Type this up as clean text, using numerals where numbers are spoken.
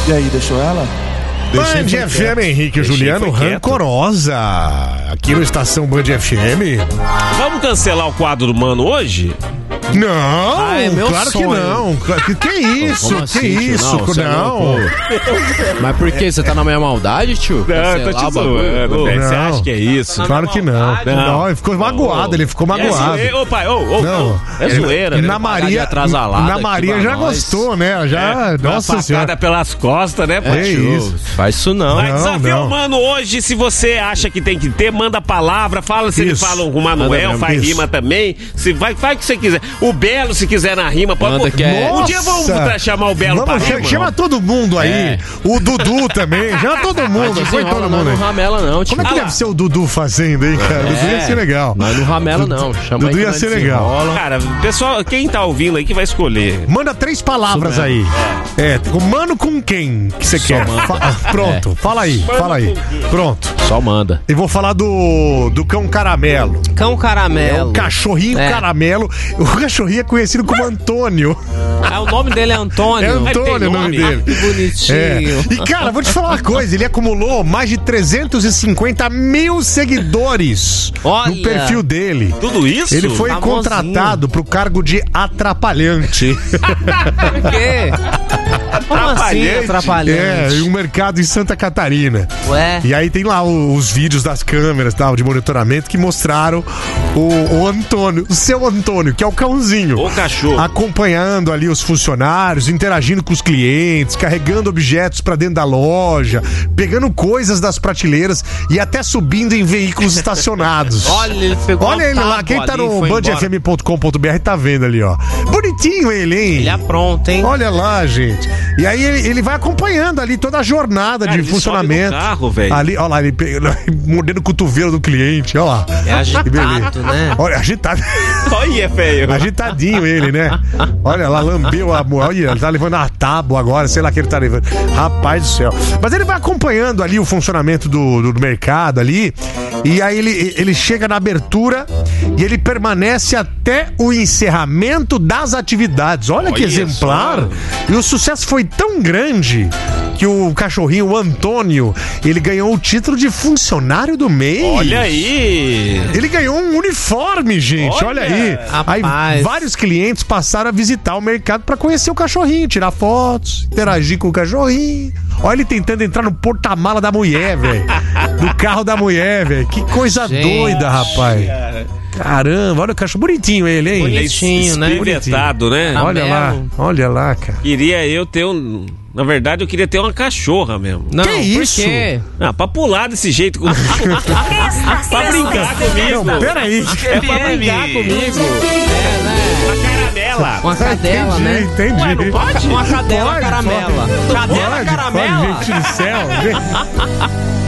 E aí, deixou ela? Band FM, Henrique e Juliano, rancorosa. Aqui no Estação Band FM. Vamos cancelar o quadro do Mano hoje? Não, é meu claro sonho. que não. Que isso? Como assim, Que tio? isso? Você é Não. louco. Mas por quê? Você tá na minha maldade, tio? Não, Cancelar tô te o bagulho? zoando, velho. Você Não. acha que é isso? Claro que não. Não, ele ficou magoado, ele ficou magoado. Ô, pai, Não, é zoeira, E né? na Maria, atrasalada na aqui Maria pra já nós. gostou, né? Já, nossa senhora. Facada pelas costas, né, pai? É isso. Faz isso não. Vai Não, desafiar não. o Mano hoje, se você acha que tem que ter, manda a palavra, fala se ele Isso. fala com o Manuel, Manda faz mesmo. rima também, faz o que você quiser. O Belo, se quiser na rima, pode... Manda que é- Um dia vamos chamar o Belo pra rima. Chama todo mundo aí. É. O Dudu também. Chama todo mundo. Põe todo Desenrola, mundo não aí. ramela não, tio. Como é que deve ser o Dudu fazendo, hein, cara? Dudu ia ser legal. Nós não ramela não. Chama Dudu aí que ia nós ser legal. desenrola. Cara, pessoal, quem tá ouvindo aí que vai escolher. Manda 3 palavras aí. O mano com quem que você quer? Pronto, fala aí, fala aí. Pronto. Só manda. Eu vou falar do cão caramelo. Cão caramelo. O cachorrinho caramelo. O cachorrinho é conhecido como Antônio. O nome dele é Antônio. É Antônio o nome dele. Que bonitinho. E cara, vou te falar uma coisa, ele acumulou mais de 350 mil seguidores Olha. no perfil dele. Tudo isso? Ele foi Famosinho. contratado pro cargo de atrapalhante. Por quê? Como assim atrapalhante? Em um mercado em Santa Catarina. Ué? E aí tem lá os vídeos das câmeras tal, de monitoramento que mostraram o Antônio, o seu Antônio, que é o cãozinho. O cachorro. Acompanhando ali os funcionários, interagindo com os clientes, carregando objetos pra dentro da loja, pegando coisas das prateleiras e até subindo em veículos estacionados. Olha, ele pegou Olha uma ele lá, tábua quem tá ali e no foi embora. bandfm.com.br tá vendo ali, ó. Bonitinho ele, hein? Ele apronta, hein? Olha lá, gente. E aí ele vai acompanhando ali toda a jornada Cara, de ele funcionamento. sobe no carro, velho. Ali, olha lá, ele mordendo o cotovelo do cliente, olha lá. É agitado, Que beleza. né? Olha, agitado. Olha, feio. Agitadinho ele, né? Olha lá, lambeu a mulher. Olha, ele tá levando a tábua agora, sei lá que ele tá levando. Rapaz do céu. Mas ele vai acompanhando ali o funcionamento do mercado ali. E aí ele chega na abertura e ele permanece até o encerramento das atividades. Olha que Olha exemplar. só. E o sucesso foi tão grande que o cachorrinho, o Antônio, ele ganhou o título de funcionário do mês. Olha aí. Ele ganhou um uniforme, gente. Olha aí. Aí Rapaz. vários clientes passaram a visitar o mercado pra conhecer o cachorrinho, tirar fotos, interagir com o cachorrinho. Olha ele tentando entrar no porta-mala da mulher, velho. No carro da mulher, velho. Que coisa Gente. doida, rapaz. Caramba, olha o cachorro bonitinho ele, hein? Bonitinho, né? Espivetado, né? Olha lá, cara. Queria eu ter um... Na verdade, eu queria ter uma cachorra mesmo. Não, Que isso? Por quê? Ah, pra pular desse jeito. Pra brincar comigo. Não, peraí. É pra brincar comigo. Uma caramela. Uma cadela, né? Entendi. Ué, não pode? Uma cadela Pode, caramela. pode. Cadela Pode, caramela. gente do céu.